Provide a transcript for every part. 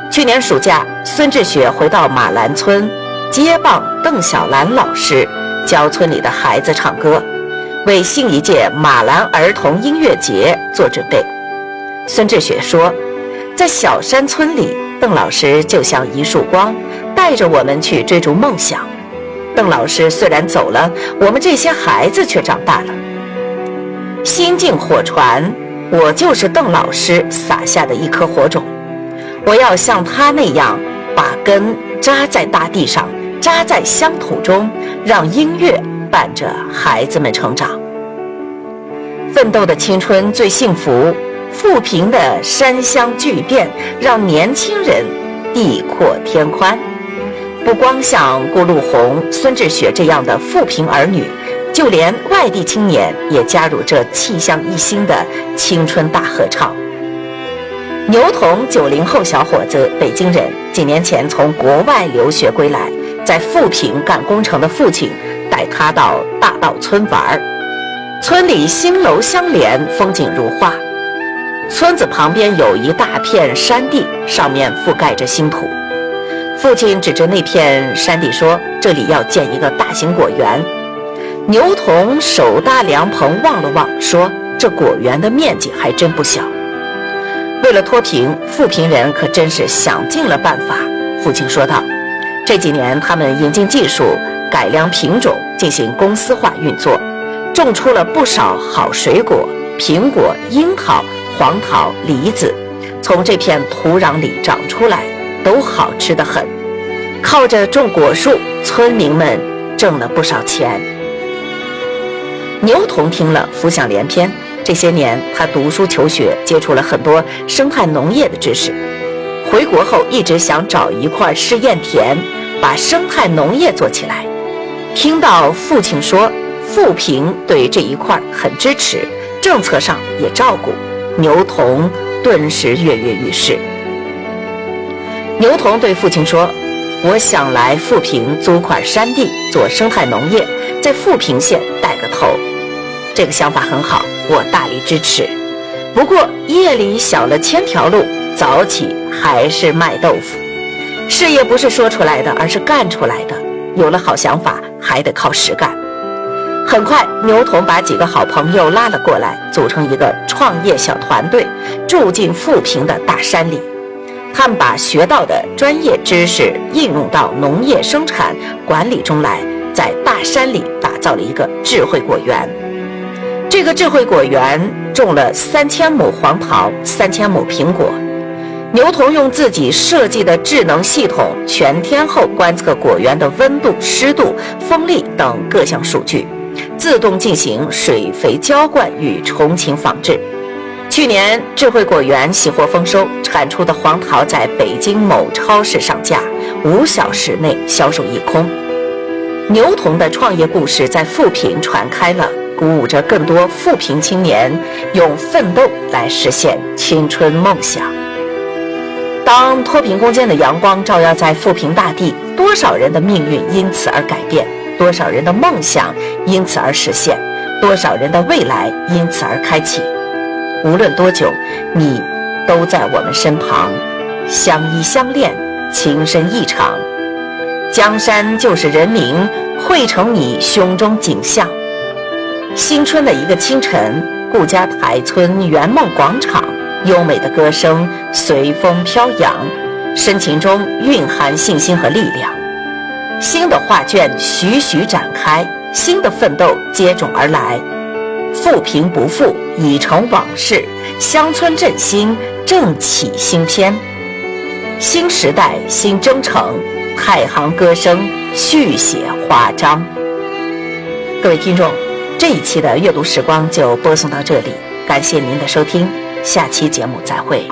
去年暑假，孙志雪回到马兰村，接棒邓小兰老师教村里的孩子唱歌，为新一届马兰儿童音乐节做准备。孙志雪说，在小山村里，邓老师就像一束光，带着我们去追逐梦想。邓老师虽然走了，我们这些孩子却长大了。心境火传，我就是邓老师撒下的一颗火种，我要像他那样把根扎在大地上，扎在乡土中，让音乐伴着孩子们成长。奋斗的青春最幸福，富平的山乡巨变让年轻人地阔天宽。不光像顾陆红、孙志雪这样的富平儿女，就连外地青年也加入这气象一新的青春大合唱。牛童90后小伙子，北京人，几年前从国外留学归来，在富平干工程的父亲带他到大道村玩。村里新楼相连，风景如画。村子旁边有一大片山地，上面覆盖着新土。父亲指着那片山地说，这里要建一个大型果园。牛童手搭凉棚望了望，说，这果园的面积还真不小。为了脱贫，富平人可真是想尽了办法。父亲说道，这几年他们引进技术，改良品种，进行公司化运作，种出了不少好水果，苹果、樱桃、黄桃、梨子，从这片土壤里长出来，都好吃得很。靠着种果树，村民们挣了不少钱。牛童听了浮想联翩，这些年他读书求学，接触了很多生态农业的知识。回国后一直想找一块试验田，把生态农业做起来。听到父亲说富平对这一块很支持，政策上也照顾，牛童顿时跃跃欲试。牛童对父亲说，我想来富平租块山地做生态农业，在富平县带个头。这个想法很好，我大力支持。不过夜里小了千条路，早起还是卖豆腐。事业不是说出来的，而是干出来的。有了好想法，还得靠实干。很快，牛童把几个好朋友拉了过来，组成一个创业小团队，住进富平的大山里。他们把学到的专业知识应用到农业生产管理中来，在大山里打造了一个智慧果园。这个智慧果园种了3000亩黄桃，3000亩苹果。牛童用自己设计的智能系统全天候观测果园的温度、湿度、风力等各项数据，自动进行水肥浇灌与虫禽防治。去年智慧果园喜获丰收，产出的黄桃在北京某超市上架，5小时内销售一空。牛童的创业故事在富平传开了，鼓舞着更多富平青年用奋斗来实现青春梦想。当脱贫攻坚的阳光照耀在富平大地，多少人的命运因此而改变，多少人的梦想因此而实现，多少人的未来因此而开启。无论多久，你都在我们身旁，相依相恋，情深意长。江山就是人民，汇成你胸中景象。新春的一个清晨，顾家台村圆梦广场，优美的歌声随风飘扬，深情中蕴含信心和力量。新的画卷徐徐展开，新的奋斗接踵而来。富贫不富已成往事，乡村振兴正起新篇。新时代新征程，太行歌声续写华章。各位听众，这一期的阅读时光就播送到这里，感谢您的收听，下期节目再会。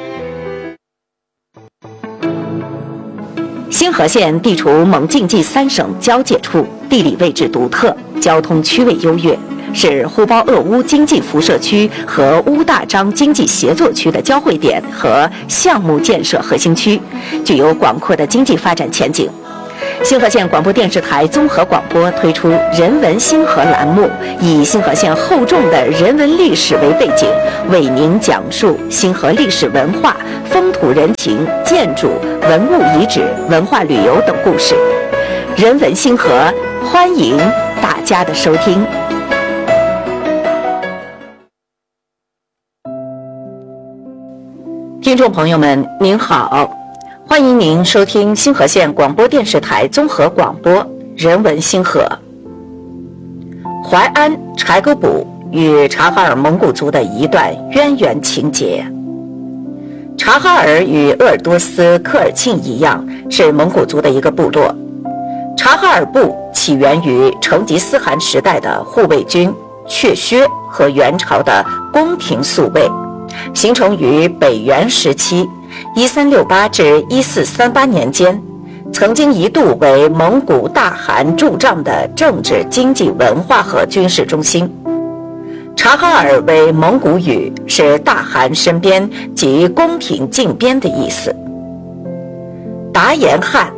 新河县地处蒙晋冀3省交界处，地理位置独特，交通区位优越，是呼包鄂乌经济辐射区和乌大张经济协作区的交汇点和项目建设核心区，具有广阔的经济发展前景。 星河县广播电视台综合广播推出人文星河栏目，以星河县厚重的人文历史为背景，为您讲述星河历史文化、风土人情、建筑、文物遗址、文化旅游等故事。人文星河，欢迎大家的收听。听众朋友们，您好。欢迎您收听星河县广播电视台综合广播人文星河。淮安柴沟堡与察哈尔蒙古族的一段渊源情节。察哈尔与鄂尔多斯科尔沁一样，是蒙古族的一个部落。察哈尔部起源于成吉思汗时代的护卫军阙薛和元朝的宫廷宿卫，形成于北元时期1368至1438年间，曾经一度为蒙古大汗驻帐的政治、经济、文化和军事中心。察哈尔为蒙古语，是大汗身边及宫廷近边的意思。达延汗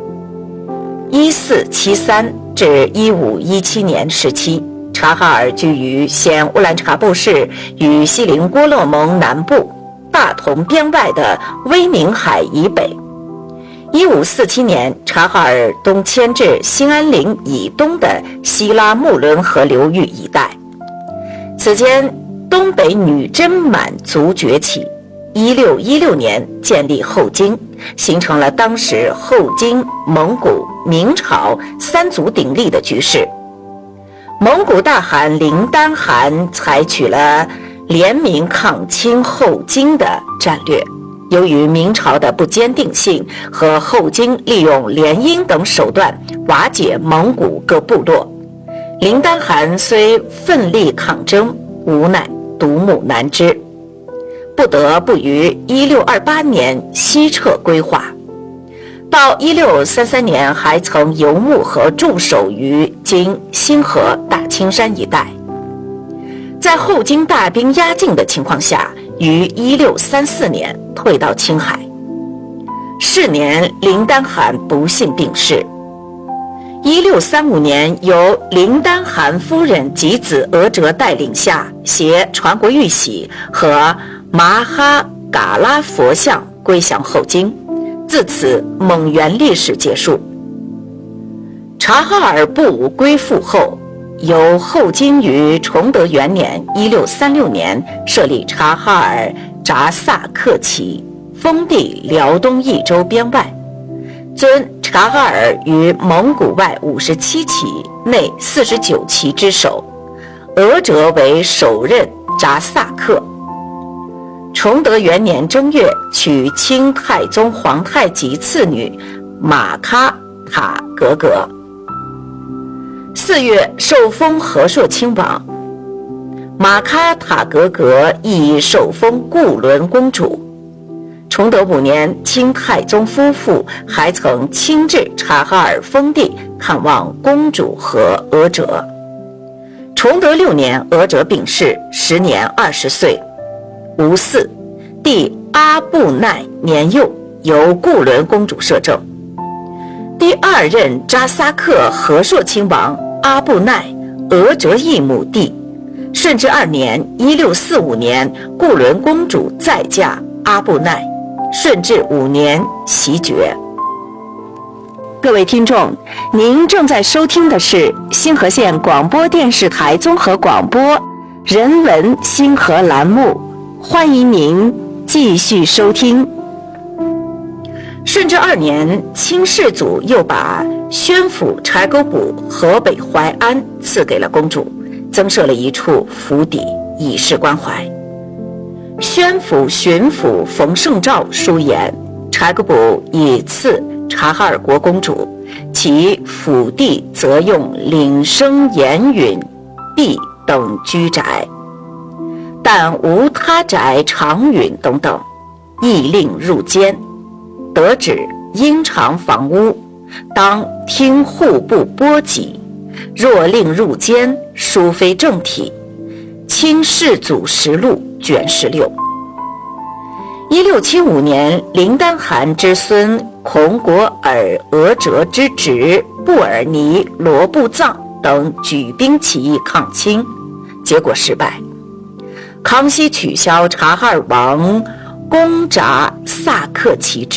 1473至1517年时期，察哈尔居于现乌兰察布市与锡林郭勒盟南部大同边外的威宁海以北。1547年，察哈尔东迁至兴安岭以东的希拉木伦河流域一带。此间，东北女真满族崛起。1616年建立后金，形成了当时后金、蒙古、明朝三足鼎立的局势。蒙古大汗林丹汗采取了联名抗清后金的战略。由于明朝的不坚定性和后金利用联姻等手段瓦解蒙古各部落，林丹汗虽奋力抗争，无奈独木难支，不得不于1628年西撤归化。到1633年还曾游牧和驻守于今新河大青山一带。在后金大兵压境的情况下，于1634年退到青海。是年，林丹汗不幸病逝。1635年，由林丹汗夫人及子额哲带领下，携传国玉玺和麻哈嘎拉佛像归降后金，自此蒙元历史结束。察哈尔部归附后，由后金于崇德元年1636年设立察哈尔扎萨克旗，封地辽东益州边外，尊察哈尔于蒙古外57旗内49旗之首，额哲为首任扎萨克。崇德元年正月，娶清太宗皇太极次女玛喀塔格格。4月，受封和硕亲王。玛喀塔格格亦受封固伦公主。崇德5年，清太宗夫妇还曾亲至察哈尔封地看望公主和额哲。崇德6年，额哲病逝，时年20岁。吴嗣，弟阿布奈年幼，由固伦公主摄政。第2任扎萨克和硕亲王阿布奈，额哲义母弟。顺治2年1645年，固伦公主再嫁阿布奈。顺治5年袭爵。各位听众，您正在收听的是星河县广播电视台综合广播人文星河栏目，欢迎您继续收听。顺治2年，清世祖又把宣府柴沟堡河北淮安赐给了公主，增设了一处府邸，以示关怀。宣府巡抚冯胜照书言，柴沟堡以赐察哈尔国公主，其府地则用岭生岩允壁等居宅，但无他宅长允等等，亦令入监。得旨因偿房屋，当听户部拨给，若令入监，殊非正体。清世祖实录卷16。1675年，林丹汗之孙孔果尔额哲之侄布尔尼、罗布藏等举兵起义抗清，结果失败。康熙取消察哈尔王攻扎萨克旗帜。